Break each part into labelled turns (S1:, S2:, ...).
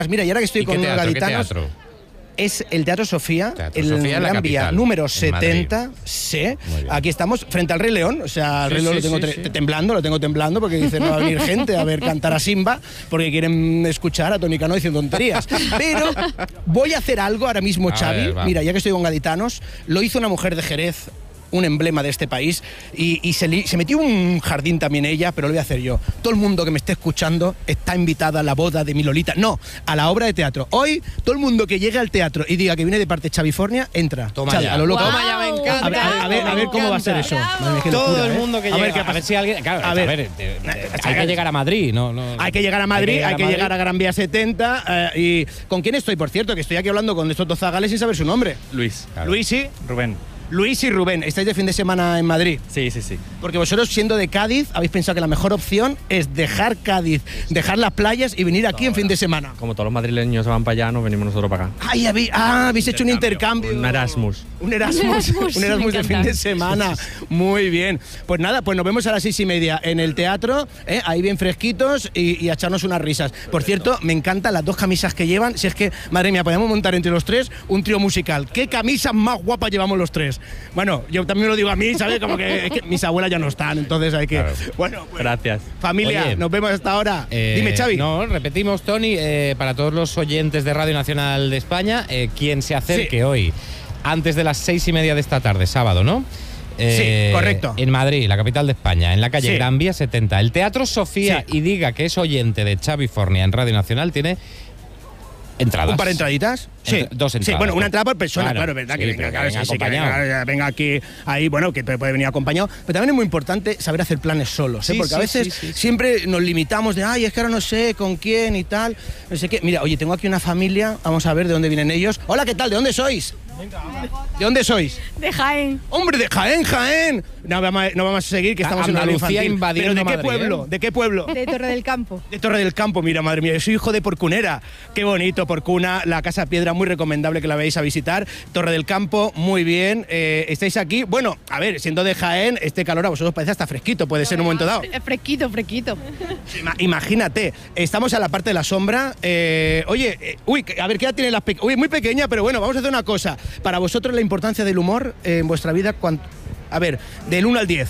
S1: Mira, y ahora que estoy con unos gaditanos...
S2: ¿Qué teatro?
S1: Es el Teatro Sofía,
S2: Teatro
S1: el
S2: Sofía en la
S1: Gran Vía
S2: capital,
S1: número
S2: en
S1: 70.
S2: Madrid.
S1: Sí, aquí estamos frente al Rey León. O sea, el Rey León lo tengo temblando, lo tengo temblando porque dice no va a venir gente a ver cantar a Simba porque quieren escuchar a Tony Cano diciendo tonterías. Pero voy a hacer algo ahora mismo, Xavi. Mira, ya que estoy con gaditanos, lo hizo una mujer de Jerez, un emblema de este país, y se metió un jardín también ella, pero lo voy a hacer yo. Todo el mundo que me esté escuchando está invitada a la boda de mi Lolita. No, a la obra de teatro. Hoy, todo el mundo que llegue al teatro y diga que viene de parte de Xavifornia, entra.
S2: Toma
S1: Xavi,
S2: ya.
S1: a lo loco.
S2: Toma ya, me encanta.
S1: A ver cómo va a ser eso. Madre, qué
S2: todo
S1: locura,
S2: el mundo que llega. A ver si alguien... Claro, a ver, hay que llegar a Madrid, ¿no?
S1: Hay que llegar a Madrid, hay que llegar a Gran Vía 70. ¿Y con quién estoy, por cierto? Que estoy aquí hablando con estos dos zagales sin saber su nombre.
S3: Luis.
S2: Claro.
S1: Luis y...
S3: Rubén.
S1: Luis y Rubén, ¿estáis de fin de semana en Madrid?
S3: Sí.
S1: Porque vosotros, siendo de Cádiz, habéis pensado que la mejor opción es dejar Cádiz, dejar las playas y venir aquí en fin de semana.
S3: Como todos los madrileños van para allá, nos venimos nosotros para acá.
S1: Ay, habéis hecho un intercambio.
S3: Un Erasmus.
S1: Un Erasmus de fin de semana. Muy bien. Pues nada, pues nos vemos a las 6:30 en el teatro, ahí bien fresquitos y a echarnos unas risas. Por cierto, me encantan las dos camisas que llevan. Si es que, madre mía, podemos montar entre los tres un trío musical. ¿Qué camisas más guapas llevamos los tres? Bueno, yo también lo digo a mí, ¿sabes? Como que, es que mis abuelas ya no están, entonces hay que... Claro. Bueno, pues,
S3: gracias.
S1: Familia,
S2: oye,
S1: nos vemos hasta ahora. Dime, Xavi.
S2: No, repetimos, Tony, para todos los oyentes de Radio Nacional de España, quien se acerque hoy, antes de las 6:30 de esta tarde, sábado, ¿no?
S1: Sí, correcto.
S2: En Madrid, la capital de España, en la calle Gran Vía 70, el Teatro Sofía, y diga que es oyente de Xavifornia en Radio Nacional, tiene... entradas.
S1: ¿Un par de entraditas? Sí.
S2: Dos entradas.
S1: Sí, bueno, una entrada por persona, claro,
S2: Claro,
S1: verdad,
S2: sí,
S1: que venga,
S2: pero venga acompañado.
S1: venga aquí, ahí, bueno, que puede venir acompañado. Pero también es muy importante saber hacer planes solos, ¿eh? Porque a veces siempre nos limitamos de, ay, es que ahora no sé con quién y tal, no sé qué. Mira, oye, tengo aquí una familia, vamos a ver de dónde vienen ellos. Hola, ¿qué tal? ¿De dónde sois? ¿De dónde sois?
S4: De Jaén.
S1: ¡Hombre, de Jaén, Jaén! No vamos a seguir, que estamos en una
S2: Andalucía
S1: infantil.
S2: invadiendo
S1: ¿Pero de qué
S2: Madrid,
S1: pueblo? ¿De qué pueblo?
S4: De Torre del Campo.
S1: De Torre del Campo, mira, madre mía, yo soy hijo de Porcunera. Qué bonito, Porcuna, la Casa Piedra, muy recomendable que la veáis a visitar. Torre del Campo, muy bien. Estáis aquí, bueno, a ver, siendo de Jaén, este calor a vosotros parece hasta fresquito, puede ser en un momento dado.
S4: Es fresquito, fresquito.
S1: Imagínate, estamos a la parte de la sombra. Oye, a ver, ¿qué edad tiene las pequeñas? Uy, muy pequeña, pero bueno, vamos a hacer una cosa. Para vosotros, la importancia del humor en vuestra vida, a ver, del 1 al 10.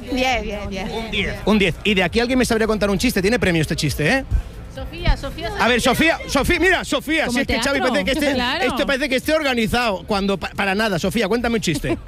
S4: 10.
S1: Un 10. Y de aquí alguien me sabría contar un chiste. Tiene premio este chiste, ¿eh?
S4: Sofía.
S1: A ver, Sofía, mira, Sofía, si es que Xavi parece que
S4: claro.
S1: parece que esté organizado, cuando para nada. Sofía, cuéntame un chiste.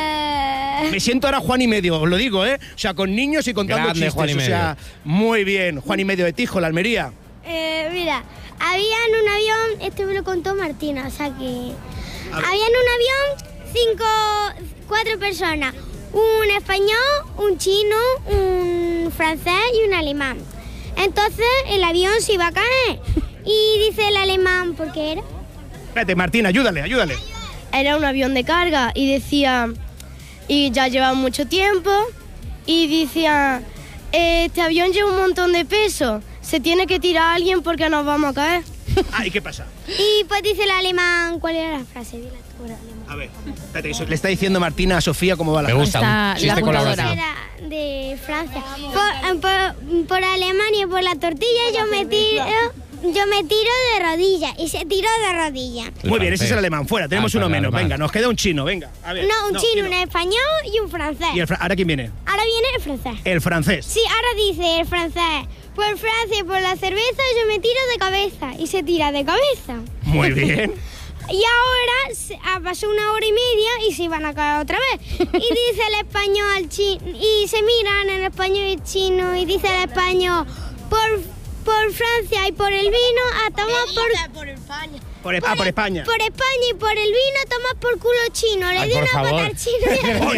S1: Me siento ahora Juan y medio, os lo digo, ¿eh? O sea, con niños y contando
S2: Grande,
S1: chistes.
S2: Juan y
S1: o sea, muy bien. Juan y medio de Tijo, la Almería.
S5: Mira, había en un avión, esto me lo contó Martina, o sea que... Había en un avión 4 personas, un español, un chino, un francés y un alemán. Entonces el avión se iba a caer y dice el alemán, ¿por qué era?
S1: Espérate, Martina, ayúdale.
S5: Era un avión de carga y decía, y ya lleva mucho tiempo, y decía, este avión lleva un montón de peso, se tiene que tirar a alguien porque nos vamos a caer.
S1: ¿Y qué pasa?
S5: Y pues dice el alemán, ¿cuál era la frase? Dila tú, alemán.
S1: A ver, espérate, eso le está diciendo Martina a Sofía cómo va la
S2: Me gusta,
S4: Está
S2: un chiste
S4: la
S2: colaborativo.
S5: Era de Francia. Por Alemania, por la tortilla, yo me tiro de rodillas. Y se tiró de rodillas.
S1: Muy bien, ese es el alemán. Fuera, tenemos uno menos.
S2: alemán.
S1: Venga, nos queda un chino, venga. A ver.
S5: No, un chino, un español y un francés.
S1: ¿Y ahora quién viene?
S5: Ahora viene el francés.
S1: El francés.
S5: Sí, ahora dice el francés, por Francia, por la cerveza, yo me tiro de cabeza. Y se tira de cabeza.
S1: Muy bien.
S5: Y ahora pasó 1 hora y media y se iban a caer otra vez. Y dice el español al chino, y se miran el español y el chino, y dice el español, por Francia y por el vino, a tomar por España.
S1: Por España.
S5: Por España y por el vino, tomas por culo chino. Le di una pata al chino.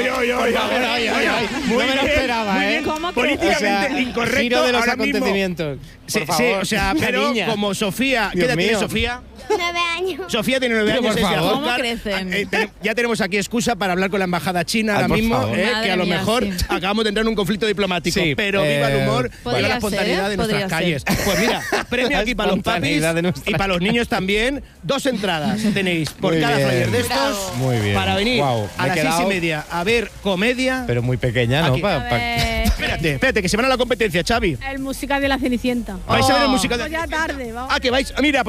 S1: Ay.
S2: No me lo esperaba, ¿eh?
S1: Políticamente incorrecto.
S2: Giro de los
S1: ahora mismo.
S2: acontecimientos.
S1: Sí,
S2: Por favor.
S1: o sea, pero
S2: Niña.
S1: como Sofía... ¿Qué
S2: Dios
S1: edad tiene
S2: mío.
S1: Sofía?
S5: 9 años.
S1: Sofía tiene 9
S2: Pero
S1: años.
S2: por
S1: es de
S2: favor.
S1: azúcar.
S4: ¿Cómo crecen?
S1: Ya tenemos aquí excusa para hablar con la embajada china ahora
S2: por
S1: mismo,
S2: favor.
S1: que
S4: Madre
S1: a lo
S4: mía,
S1: mejor
S4: sí.
S1: acabamos de entrar en un conflicto diplomático.
S2: Sí,
S1: pero viva el humor, viva
S4: podría
S1: la espontaneidad
S4: ser,
S1: de nuestras
S4: podría
S1: calles.
S4: ser.
S1: Pues mira, premio
S2: La
S1: aquí para los papis
S2: espontaneidad de nuestras
S1: y para los niños también. 2 entradas tenéis por
S2: Muy
S1: cada
S2: bien.
S1: flyer de estos.
S2: Muy bien.
S1: Para venir
S2: Guau,
S1: a
S2: me he
S1: las
S2: quedado-
S1: 6:30 a ver comedia.
S2: Pero muy pequeña, ¿no?
S1: Aquí. Espérate, que se van a la competencia, Xavi.
S4: El musical de la Cenicienta.
S1: ¿Vais a ver el musical de
S4: Pues ya tarde, vamos.
S1: Ah, que vais. Mira, pues